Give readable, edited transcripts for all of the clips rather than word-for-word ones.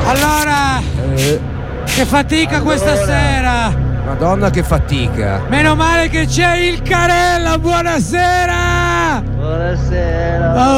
Allora, che fatica questa sera. Madonna che fatica. Meno male che c'è il Carella. Buonasera. Buonasera.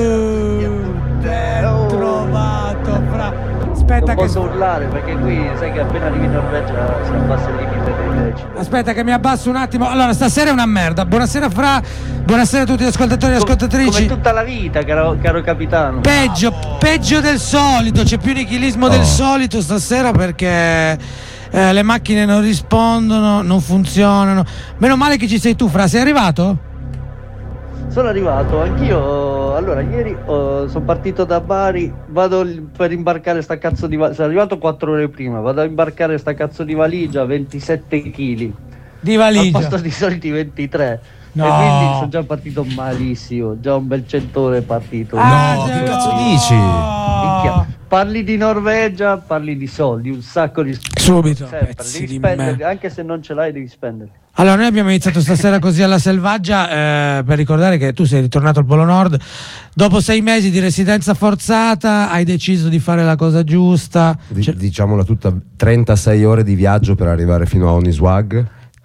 Ben trovato, fra. Aspetta, non posso urlare perché qui sai che appena arrivi in Norvegia si abbassa il limite dei decimi. Aspetta che mi abbasso un attimo. Allora, stasera è una merda. Buonasera Fra. Buonasera a tutti gli ascoltatori e ascoltatrici. Come tutta la vita, caro capitano. Peggio del solito. C'è più nichilismo del solito stasera perché le macchine non rispondono, non funzionano. Meno male che ci sei tu, Fra. Sei arrivato? Sono arrivato, anch'io. Allora, ieri sono partito da Bari, vado per imbarcare sta cazzo di valigia. Sono arrivato 4 ore prima, vado a imbarcare sta cazzo di valigia, 27 kg. Di valigia? Al posto di soliti 23. No. E quindi sono già partito malissimo, già un bel 100 ore partito. No, che cazzo dici? Minchia. Parli di Norvegia, parli di soldi, un sacco di Subito. sempre. Pezzi Devi di spenderli, me. anche se non ce l'hai devi spenderli. Allora, noi abbiamo iniziato stasera così alla Selvaggia per ricordare che tu sei ritornato al Polo Nord. Dopo 6 mesi di residenza forzata hai deciso di fare la cosa giusta. Diciamola tutta, 36 ore di viaggio per arrivare fino a Oniswag.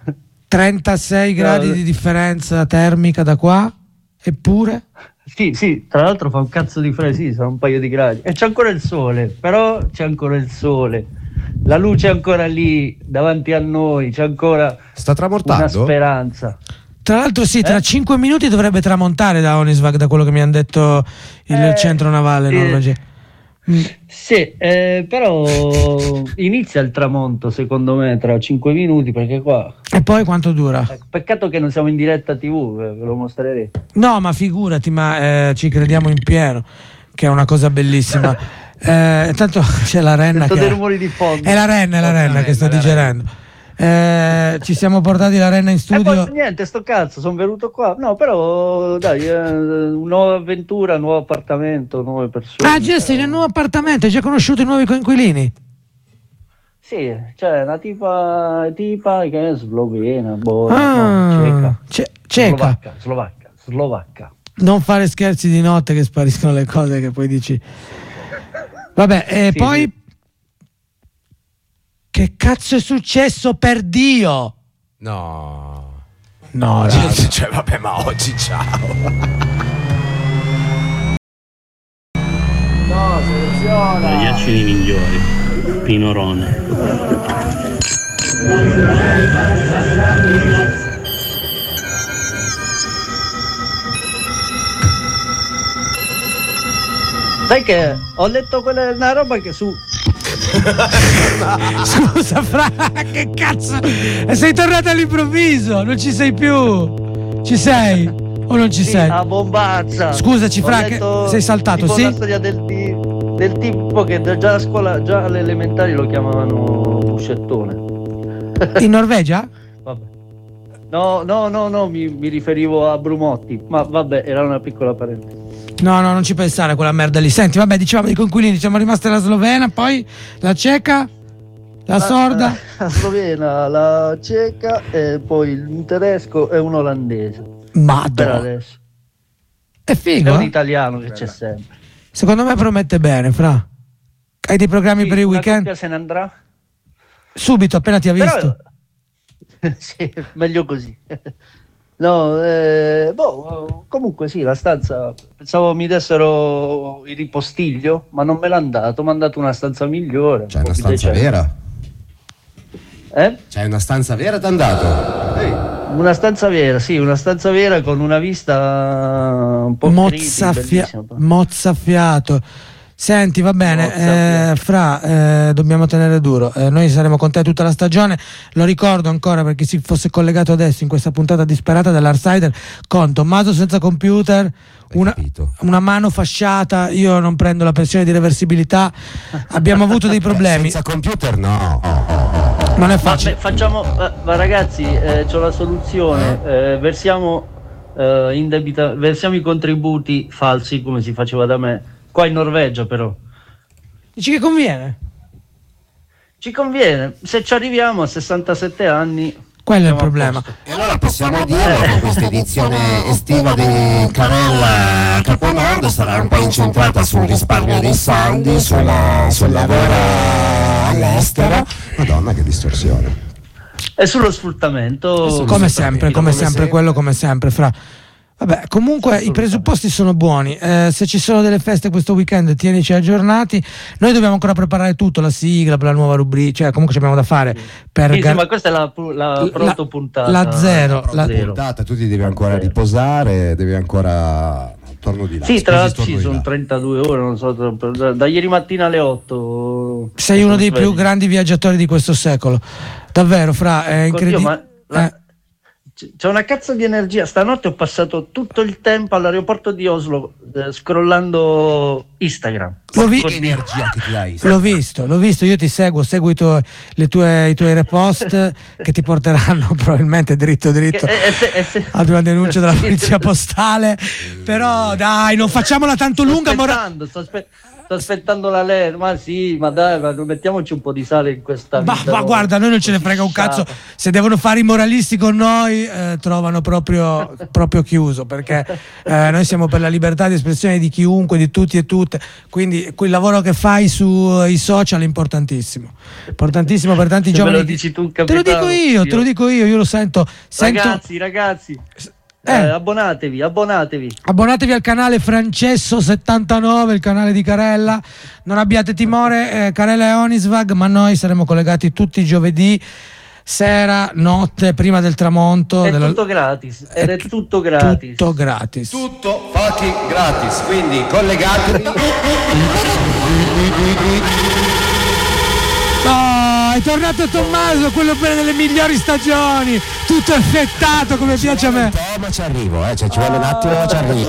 36 gradi di differenza termica da qua, eppure... Sì, tra l'altro fa un cazzo di freddo, sì, sono un paio di gradi. E c'è ancora il sole, però c'è ancora il sole. La luce è ancora lì, davanti a noi, c'è ancora Sta tramontando? una speranza. Tra l'altro sì, tra 5 minuti dovrebbe tramontare da Onisvag, da quello che mi hanno detto il centro navale norvegese. Sì, però inizia il tramonto secondo me tra 5 minuti perché qua... E poi quanto dura? Peccato che non siamo in diretta TV, ve lo mostrerei. No, ma figurati, ma ci crediamo in pieno, che è una cosa bellissima. Tanto c'è la renna Sento che dei rumori di fondo. è la renna che sta digerendo. Ci siamo portati la renna in E studio. poi niente, sto cazzo, sono venuto qua. No, però dai, nuova avventura, nuovo appartamento, nuove persone. Ah, già sei nel nuovo appartamento, hai già conosciuto i nuovi coinquilini? Sì, c'è una tipa che è slovena, ceca. Slovacca. Non fare scherzi di notte che spariscono le cose che poi dici. Vabbè, e Sì, poi sì. che cazzo è successo, per Dio? No. No, Oggi, cioè, vabbè, ma oggi ciao. No, seleziona. Gli acini migliori, Pinorone. Sai che ho letto una roba che su... Scusa, Fra, che cazzo? Sei tornato all'improvviso, non ci sei più. Ci sei o non ci sei? a bombazza. Scusaci, Ho Fra, che letto sei saltato, tipo sì? la storia del tipo che già a scuola, già alle elementari lo chiamavano Buscettone. In Norvegia? Vabbè. No, mi riferivo a Brumotti, ma vabbè, era una piccola parentesi. No, non ci pensare a quella merda lì. Senti, vabbè, dicevamo di coinquilini, siamo rimasti la slovena, poi la ceca, la sorda. La slovena, la ceca e poi un tedesco e un olandese. Per Madonna. adesso. È È figo, un eh? italiano che c'è sempre. Secondo me promette bene, Fra. Hai dei programmi Sì, per il una weekend? coppia se ne andrà? Subito, appena ti ha visto. Però... sì, meglio così. No, comunque sì, la stanza, pensavo mi dessero il ripostiglio, ma non me l'hanno dato, mi hanno dato una stanza migliore. C'è una po' più stanza decente. vera? C'è una stanza vera t'hanno dato? Una stanza vera, sì, una stanza vera con una vista un po' bellissima. Mozzafiato. Senti, va bene, Fra, dobbiamo tenere duro. Noi saremo con te tutta la stagione. Lo ricordo ancora per chi si fosse collegato adesso in questa puntata disperata dell'Artsider, con Tommaso senza computer, una mano fasciata. Io non prendo la pensione di reversibilità. Abbiamo avuto dei problemi. Senza computer no. Non è facile. Vabbè, facciamo, ma ragazzi, c'ho la soluzione. Versiamo i contributi falsi come si faceva da me. Qua in Norvegia però. Dici che conviene? Ci conviene, se ci arriviamo a 67 anni Quello è il problema. E allora possiamo dire che questa edizione estiva di Carella Caponardo sarà un po' incentrata sul risparmio dei soldi, sul lavoro all'estero. Madonna, che distorsione. E sullo sfruttamento. Come sempre, quello come sempre, Fra. Vabbè, comunque i presupposti sono buoni. Se ci sono delle feste questo weekend, tienici aggiornati. Noi dobbiamo ancora preparare tutto, la sigla per la nuova rubrica, cioè comunque ci abbiamo da fare. Sì, ma questa è la proto puntata. La zero. Puntata, tu ti devi ancora riposare, devi ancora torno di là. Sì, tra l'altro ci sono 32 ore, non so, da ieri mattina alle 8. Sei uno dei più grandi viaggiatori di questo secolo. Davvero, Fra, è incredibile. C'è una cazzo di energia. Stanotte ho passato tutto il tempo all'aeroporto di Oslo scrollando Instagram. Energia che ti dai. L'ho visto, io ti seguo i tuoi repost che ti porteranno probabilmente dritto ad una denuncia della polizia postale. Però dai, non facciamola tanto lunga. Sto aspettando la lei, ma sì, ma dai, mettiamoci un po' di sale in questa vita. Ma guarda, noi non ce ne frega un cazzo. Se devono fare i moralisti con noi, trovano proprio chiuso, perché noi siamo per la libertà di espressione di chiunque, di tutti e tutte. Quindi quel lavoro che fai sui social è importantissimo per tanti giovani. Me lo dici tu, capitano, te lo dico io lo sento. Ragazzi. Abbonatevi al canale Francesso79, il canale di Carella. Non abbiate timore, Carella e Onisvag, ma noi saremo collegati tutti i giovedì sera, notte, prima del tramonto. Tutto gratis. È tutto gratis. Tutto fucking gratis, quindi collegatevi. È tornato Tommaso, quello per delle migliori stagioni, tutto effettato come piace a me. Ma ci arrivo, cioè ci vuole un attimo, ci arrivo.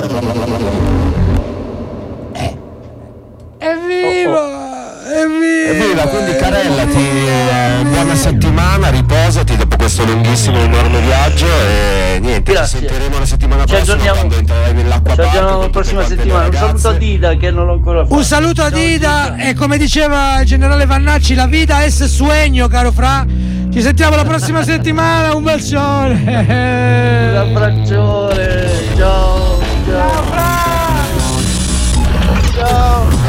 Evviva, quindi Carella, buona settimana, riposati dopo questo lunghissimo enorme viaggio e niente, grazie. Ci sentiremo la settimana prossima quando entrerai nell'acqua. Ci aggiorniamo la prossima settimana. Un saluto a Dida che non l'ho ancora fatto. Un saluto a Dida e come diceva il generale Vannacci, la vita è sueño, caro Fra. Ci sentiamo la prossima settimana, un bacione. Un abbraccione. Ciao Fra. Ciao.